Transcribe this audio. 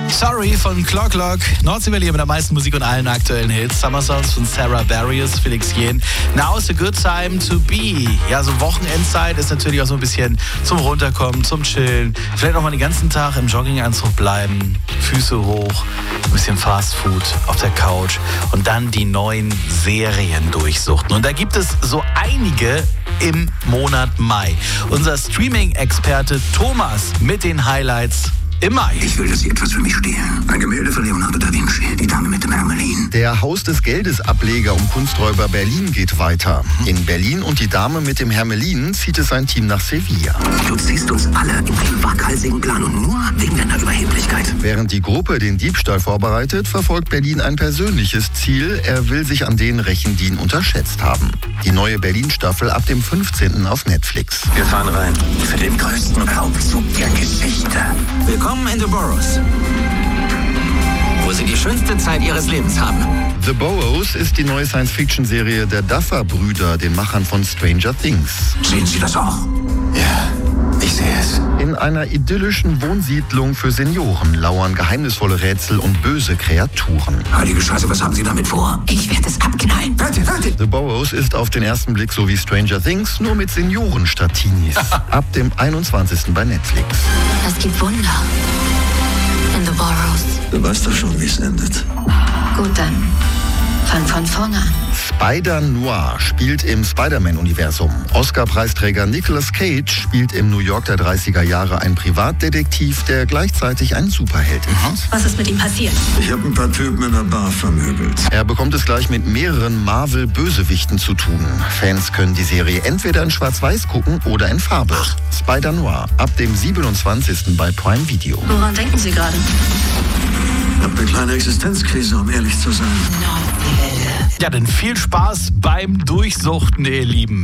Sorry von Clock Lock. Nordseewelle mit der meisten Musik und allen aktuellen Hits. Summer Songs von Sarah Bareilles, Felix Jähn. Now's a good time to be. Ja, so Wochenendzeit ist natürlich auch so ein bisschen zum Runterkommen, zum Chillen. Vielleicht auch mal den ganzen Tag im Jogginganzug bleiben, Füße hoch, ein bisschen Fast Food auf der Couch und dann die neuen Serien durchsuchten. Und da gibt es so einige im Monat Mai. Unser Streaming-Experte Thomas mit den Highlights im Mai. Ich will, dass Sie etwas für mich stehlen. Ein Gemälde von Leonardo da Vinci, die Dame mit dem Hermelin. Der Haus des Geldes Ableger um Kunsträuber Berlin geht weiter. In Berlin und die Dame mit dem Hermelin zieht es sein Team nach Sevilla. Du ziehst uns alle in einen waghalsigen Plan und nur wegen deiner Überheblichkeit. Während die Gruppe den Diebstahl vorbereitet, verfolgt Berlin ein persönliches Ziel. Er will sich an denen rächen, die ihn unterschätzt haben. Die neue Berlin-Staffel ab dem 15. auf Netflix. Wir fahren rein für den größten Raubzug der Geschichte. Willkommen in The Boroughs, wo Sie die schönste Zeit Ihres Lebens haben. The Boroughs ist die neue Science-Fiction-Serie der Duffer-Brüder, den Machern von Stranger Things. Sehen Sie das auch? Ja, ich sehe es. In einer idyllischen Wohnsiedlung für Senioren lauern geheimnisvolle Rätsel und böse Kreaturen. Heilige Scheiße, was haben Sie damit vor? Ich werde es abknallen. Warte. The Boroughs ist auf den ersten Blick so wie Stranger Things, nur mit Senioren statt Teenies. Ab dem 21. bei Netflix. Es gibt Wunder in The Boroughs. Du weißt doch schon, wie es endet. Gut, dann fang von vorne an. Spider-Noir spielt im Spider-Man-Universum. Oscar-Preisträger Nicolas Cage spielt im New York der 30er Jahre einen Privatdetektiv, der gleichzeitig ein Superheld ist. Was ist mit ihm passiert? Ich habe ein paar Typen in der Bar vermöbelt. Er bekommt es gleich mit mehreren Marvel-Bösewichten zu tun. Fans können die Serie entweder in Schwarz-Weiß gucken oder in Farbe. Spider-Noir ab dem 27. bei Prime Video. Woran denken Sie gerade? Ich habe eine kleine Existenzkrise, um ehrlich zu sein. Ja, dann viel Spaß beim Durchsuchten, ihr Lieben.